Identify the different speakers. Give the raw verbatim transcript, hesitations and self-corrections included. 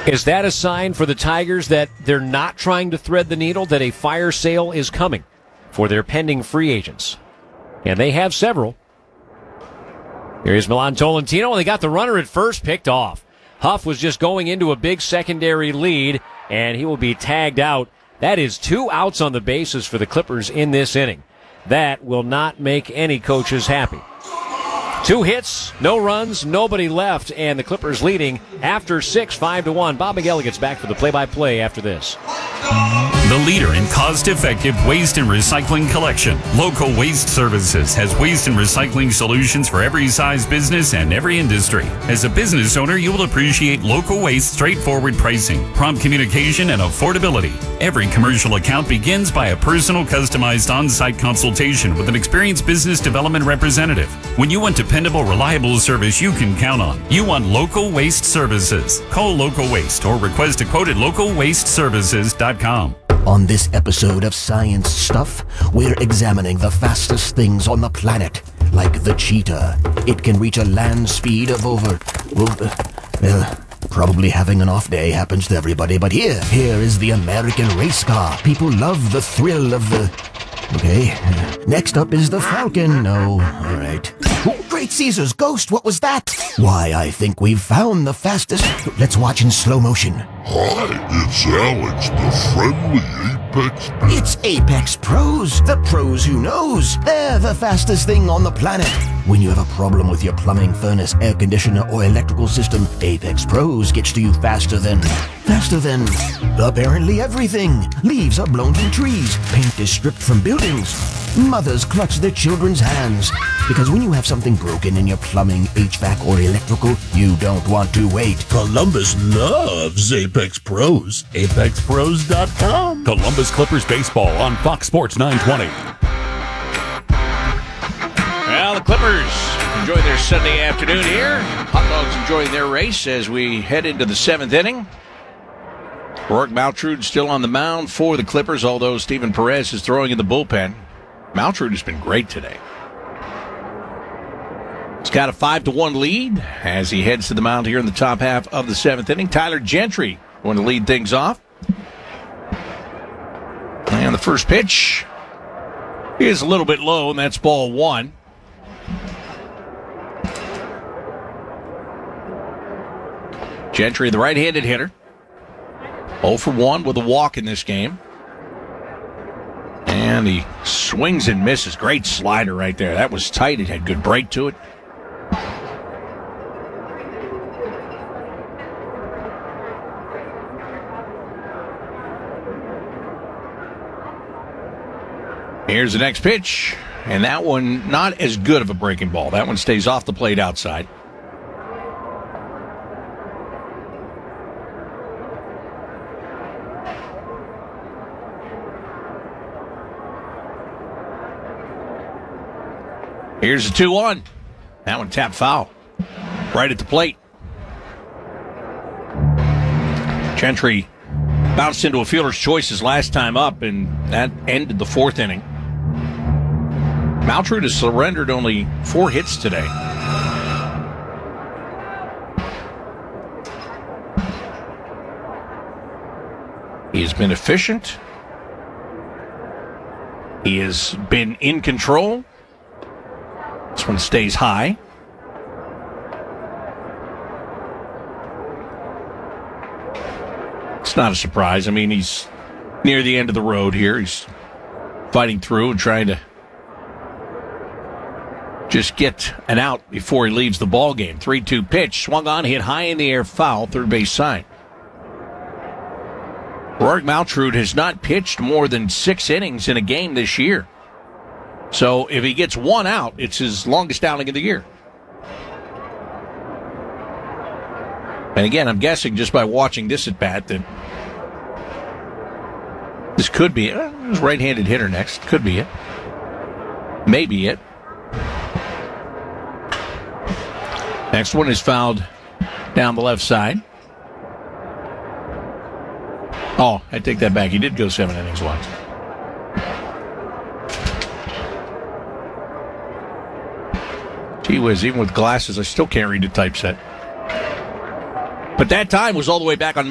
Speaker 1: Is that a sign for the Tigers that they're not trying to thread the needle, that a fire sale is coming for their pending free agents? And they have several. Here's Milan Tolentino, and they got the runner at first picked off. Huff was just going into a big secondary lead, and he will be tagged out. That is two outs on the bases for the Clippers in this inning. That will not make any coaches happy. Two hits, no runs, nobody left, and the Clippers leading after six, five to one. Bob McGilly gets back for the play-by-play after this.
Speaker 2: The leader in cost-effective waste and recycling collection, Local Waste Services has waste and recycling solutions for every size business and every industry. As a business owner, you will appreciate Local Waste straightforward pricing, prompt communication, and affordability. Every commercial account begins by a personal, customized on-site consultation with an experienced business development representative. When you want dependable, reliable service you can count on, you want Local Waste Services. Call Local Waste or request a quote at local waste services dot com.
Speaker 3: On this episode of Science Stuff, we're examining the fastest things on the planet, like the cheetah. It can reach a land speed of over... over well, probably having an off day happens to everybody, but here, here is the American race car. People love the thrill of the... Okay, next up is the Falcon. No, all right. Oh, Great Caesar's ghost, what was that? Why, I think we've found the fastest... Let's watch in slow motion.
Speaker 4: Hi, it's Alex, the friendly Apex Pro.
Speaker 3: It's Apex Pros, the pros who knows. They're the fastest thing on the planet. When you have a problem with your plumbing, furnace, air conditioner, or electrical system, Apex Pros gets to you faster than... Faster than... apparently everything. Leaves are blown from trees. Paint is stripped from buildings. Mothers clutch their children's hands. Because when you have something broken in your plumbing, H V A C, or electrical, you don't want to wait.
Speaker 4: Columbus loves Apex Pros. apex pros dot com.
Speaker 5: Columbus Clippers baseball on Fox Sports nine twenty.
Speaker 6: Well, the Clippers enjoy their Sunday afternoon here. Hot Dogs enjoying their race as we head into the seventh inning. Rourke Maltrude still on the mound for the Clippers, although Steven Perez is throwing in the bullpen. Maltrude has been great today. He's got a five to one lead as he heads to the mound here in the top half of the seventh inning. Tyler Gentry going to lead things off. And the first pitch is a little bit low, and that's ball one. Gentry, the right-handed hitter. oh for one with a walk in this game. And he swings and misses. Great slider right there. That was tight. It had good break to it. Here's the next pitch. And that one, not as good of a breaking ball. That one stays off the plate outside. Here's the two one. That one tapped foul. Right at the plate. Gentry bounced into a fielder's choice his last time up, and that ended the fourth inning. Maltrude has surrendered only four hits today. He has been efficient. He has been in control. This one stays high. It's not a surprise. I mean, he's near the end of the road here. He's fighting through and trying to just get an out before he leaves the ball game. three two pitch. Swung on, hit high in the air, foul, third base side. Rourke Maltrude has not pitched more than six innings in a game this year. So if he gets one out, it's his longest outing of the year. And again, I'm guessing just by watching this at bat that this could be it. Uh, there's a right-handed hitter next. Could be it. Maybe it. Next one is fouled down the left side. Oh, I take that back. He did go seven innings once. Gee whiz, even with glasses, I still can't read the typeset. But that time was all the way back on